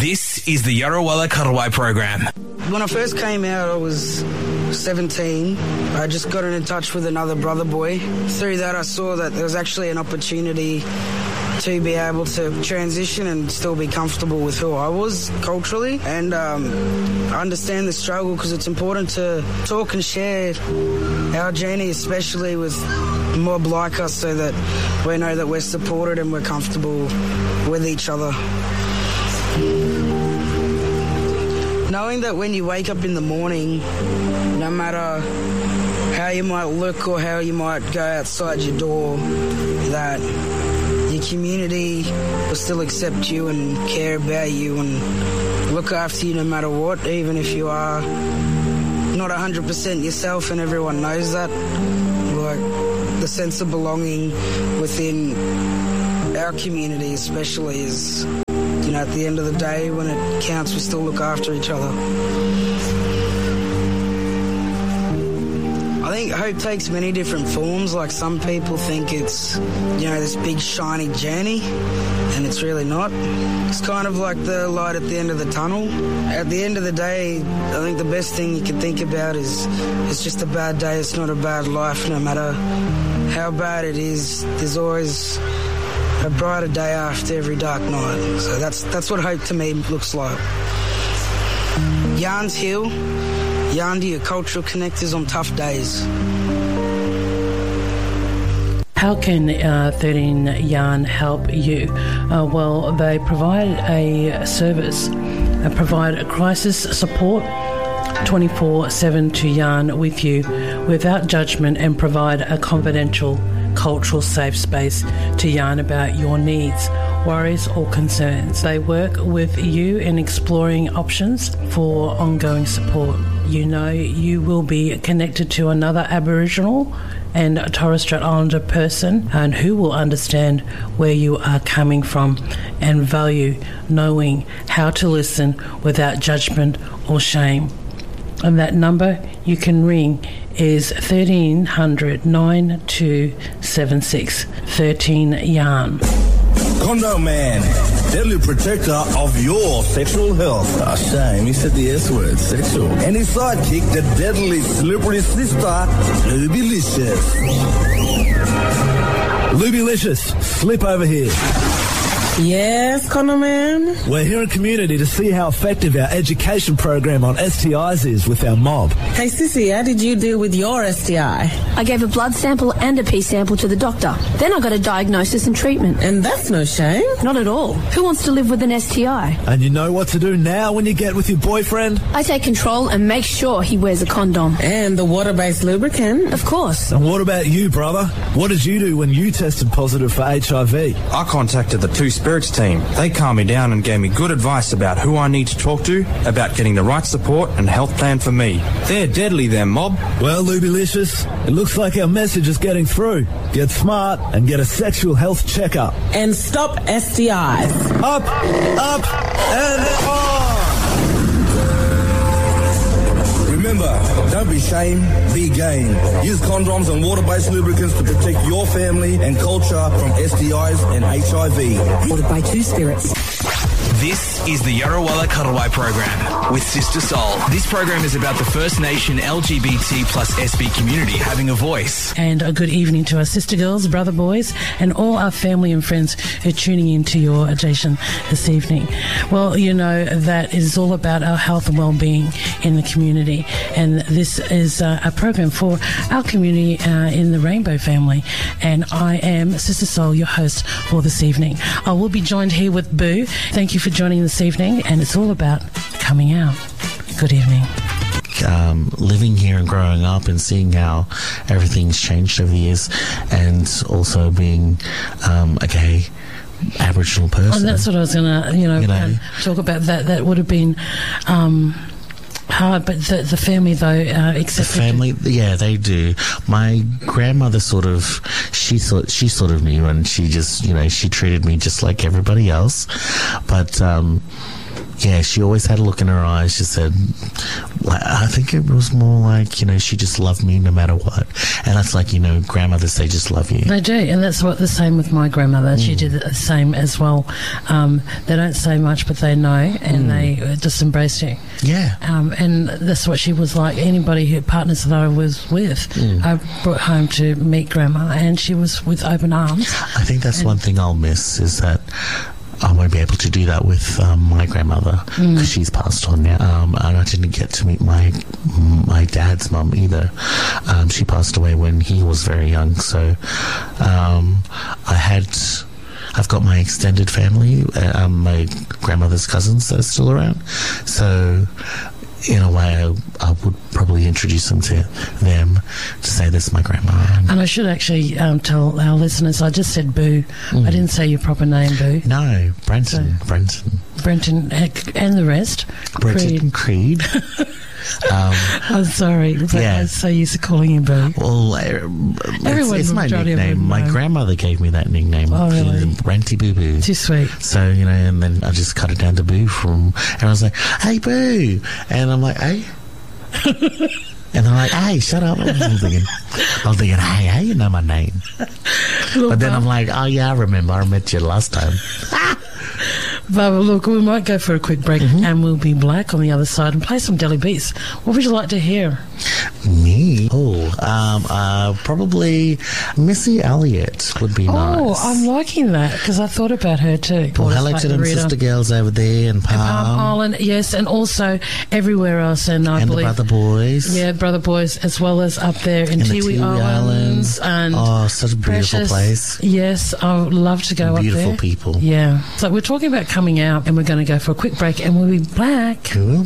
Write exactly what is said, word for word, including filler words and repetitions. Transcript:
This is the Yarrawalla Cuddleway program. When I first came out, I was seventeen. I just got in touch with another brother boy. Through that, I saw that there was actually an opportunity to be able to transition and still be comfortable with who I was culturally. And um, I understand the struggle because it's important to talk and share our journey, especially with mob like us, so that we know that we're supported and we're comfortable with each other. Knowing that when you wake up in the morning, no matter how you might look or how you might go outside your door, that your community will still accept you and care about you and look after you no matter what, even if you are not one hundred percent yourself, and everyone knows that. Like, the sense of belonging within our community especially is, you know, at the end of the day, when it counts, we still look after each other. I think hope takes many different forms. Like, some people think it's, you know, this big shiny journey, and it's really not. It's kind of like the light at the end of the tunnel. At the end of the day, I think the best thing you can think about is it's just a bad day. It's not a bad life. No matter how bad it is, there's always a brighter day after every dark night. So that's that's what hope to me looks like. Yarns heal. Yarn to your cultural connectors on tough days. How can uh, thirteen Yarn help you? Uh, well, they provide a service, uh, provide a crisis support twenty-four seven to yarn with you without judgment, and provide a confidential cultural safe space to yarn about your needs, worries or concerns. They work with you in exploring options for ongoing support. You know you will be connected to another Aboriginal and Torres Strait Islander person, and who will understand where you are coming from and value knowing how to listen without judgment or shame. And that number you can ring is thirteen hundred, nine two seven six, thirteen Yarn. Condo Man, deadly protector of your sexual health. Ah, shame, he said the S word, sexual. And his sidekick, the deadly slippery sister, Lubylicious. Lubylicious, slip over here. Yes, Condo Man? We're here in community to see how effective our education program on S T Is is with our mob. Hey, Sissy, how did you deal with your S T I? I gave a blood sample and a pee sample to the doctor. Then I got a diagnosis and treatment. And that's no shame. Not at all. Who wants to live with an S T I? And you know what to do now when you get with your boyfriend? I take control and make sure he wears a condom. And the water-based lubricant. Of course. And what about you, brother? What did you do when you tested positive for H I V? I contacted the Two Spirits team. They calmed me down and gave me good advice about who I need to talk to, about getting the right support and health plan for me. They're deadly, them mob. Well, Lubylicious, it looks like our message is getting through. Get smart and get a sexual health checkup. And stop S T Is. Up, up, and on! Remember, don't be shame, be game. Use condoms and water-based lubricants to protect your family and culture from S T Is and H I V. Watered by Two Spirits. This is the Yarrawalla Cuddleway program with Sister Soul. This program is about the First Nation L G B T plus S B community having a voice. And a good evening to our sister girls, brother boys, and all our family and friends who are tuning in to your station this evening. Well, you know that it is all about our health and well-being in the community, and this is uh, a program for our community uh, in the Rainbow family. And I am Sister Soul, your host for this evening. I will be joined here with Boo. Thank you for joining this evening, and it's all about coming out. Good evening. Um, living here and growing up and seeing how everything's changed over the years, and also being um, a gay Aboriginal person. And that's what I was going to, you know, you know uh, talk about. That that would have been um, hard, but the, the family, though, uh, accepted. The family, yeah, they do. My grandmother sort of, she thought she sort of knew, and she just, you know, she treated me just like everybody else. But um, yeah, she always had a look in her eyes. She said, I think it was more like, you know, she just loved me no matter what. And that's like, you know, grandmothers, they just love you. They do, and that's what the same with my grandmother. Mm. She did the same as well. Um, they don't say much, but they know, and mm. they just embrace you. Yeah. Um, and that's what she was like. Anybody who partners that I was with, mm. I brought home to meet Grandma, and she was with open arms. I think that's and one thing I'll miss is that I won't be able to do that with um, my grandmother because mm. she's passed on now. Um, and I didn't get to meet my my dad's mum either. Um, she passed away when he was very young. So um, I had... I've got my extended family, uh, um, my grandmother's cousins that are still around. So, in a way, I, I would probably introduce them to them to say, this is my grandma. And I should actually um, tell our listeners, I just said Boo. Mm. I didn't say your proper name, Boo. No, Brenton. So, Brenton. Brenton and the rest. Brenton Creed. Um, I'm sorry, but yeah. I was so used to calling you Boo. Well, uh, it's, it's my nickname. My grandmother gave me that nickname. Oh, really? Renty Boo Boo. Too sweet. So, you know, and then I just cut it down to Boo from, and I was like, hey, Boo. And I'm like, hey. And they're like, hey, shut up. I'm thinking, I'm thinking, hey, how you know my name? But then I'm like, oh, yeah, I remember. I met you last time. But look, we might go for a quick break mm-hmm. and we'll be back on the other side and play some Deli Beats. What would you like to hear? Me? Oh, um, uh, probably Missy Elliott would be oh, nice. Oh, I'm liking that because I thought about her too. Paul Hellington and Sister Girls over there in Palm. And Palm Island, yes, and also everywhere else. And I and believe... the Brother Boys. Yeah, Brother Boys, as well as up there in, in Tiwi, the Tiwi Islands. Islands. And oh, such a beautiful precious, place. Yes, I would love to go beautiful up there. Beautiful people. Yeah. So we're talking about coming out and we're going to go for a quick break and we'll be back. Cool.